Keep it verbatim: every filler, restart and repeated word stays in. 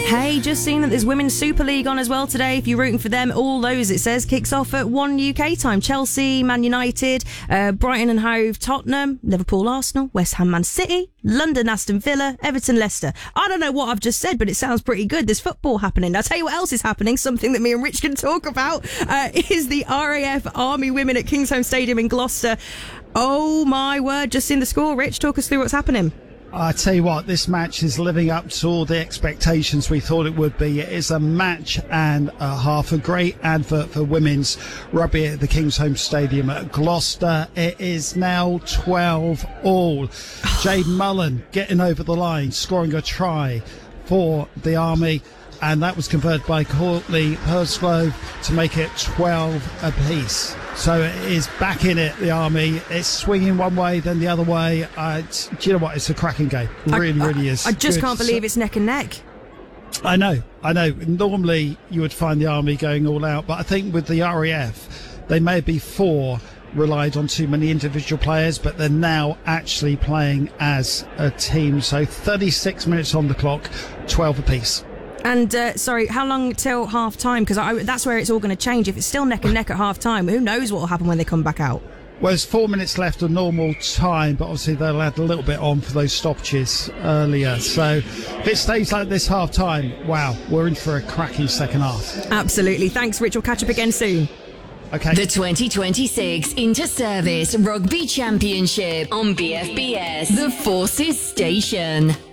Hey, just seen that there's Women's Super League on as well today. If you're rooting for them, all those, it says, kicks off at one U K time. Chelsea, Man United, uh, Brighton and Hove, Tottenham, Liverpool, Arsenal, West Ham, Man City, London, Aston Villa, Everton, Leicester. I don't know what I've just said, but it sounds pretty good. There's football happening. I'll tell you what else is happening, something that me and Rich can talk about, uh, is the R A F Army Women at Kingsholm Stadium in Gloucester. Oh my word, just seen the score. Rich, talk us through what's happening. I tell you what, this match is living up to all the expectations we thought it would be. It is a match and a half, a great advert for women's rugby at the Kingsholm Stadium at Gloucester. It is now twelve all. Jade Mullen getting over the line, scoring a try for the Army, and that was converted by Courtney Pursglove to make it twelve apiece. So it is back in it, the Army. It's swinging one way, then the other way. Uh, do you know what? It's a cracking game. Really, I, really I, is. I just Good. can't believe it's neck and neck. I know, I know. Normally you would find the Army going all out, but I think with the R A F, they may be four relied on too many individual players, but they're now actually playing as a team. So thirty-six minutes on the clock, twelve apiece. And, uh, sorry, how long till half-time? Because that's where it's all going to change. If it's still neck and neck at half-time, who knows what will happen when they come back out? Well, there's four minutes left of normal time, but obviously they'll add a little bit on for those stoppages earlier. So if it stays like this half-time, wow, we're in for a cracking second half. Absolutely. Thanks, Rich. We'll catch up again soon. Okay. The twenty twenty-six Inter-Service Rugby Championship on B F B S, the Forces Station.